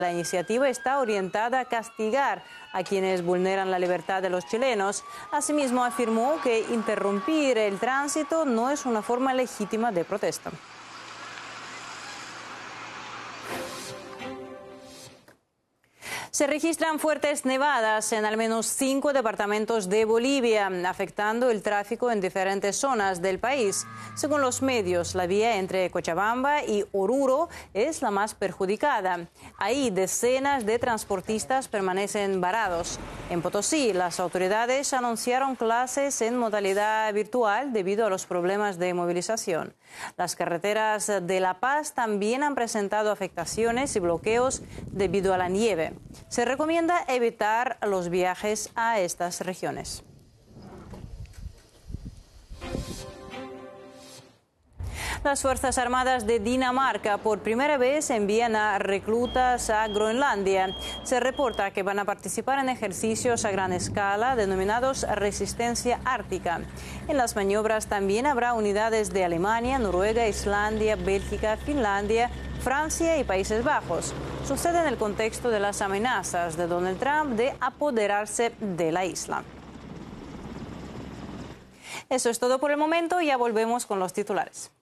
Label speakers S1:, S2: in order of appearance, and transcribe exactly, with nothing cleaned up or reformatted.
S1: La iniciativa está orientada a castigar a quienes vulneran la libertad de los chilenos. Asimismo, afirmó que interrumpir el tránsito no es una forma legítima de protesta. Se registran fuertes nevadas en al menos cinco departamentos de Bolivia, afectando el tráfico en diferentes zonas del país. Según los medios, la vía entre Cochabamba y Oruro es la más perjudicada. Ahí decenas de transportistas permanecen varados. En Potosí, las autoridades anunciaron clases en modalidad virtual debido a los problemas de movilización. Las carreteras de La Paz también han presentado afectaciones y bloqueos debido a la nieve. Se recomienda evitar los viajes a estas regiones. Las Fuerzas Armadas de Dinamarca por primera vez envían a reclutas a Groenlandia. Se reporta que van a participar en ejercicios a gran escala denominados Resistencia Ártica. En las maniobras también habrá unidades de Alemania, Noruega, Islandia, Bélgica, Finlandia, Francia y Países Bajos. Sucede en el contexto de las amenazas de Donald Trump de apoderarse de la isla. Eso es todo por el momento, ya volvemos con los titulares.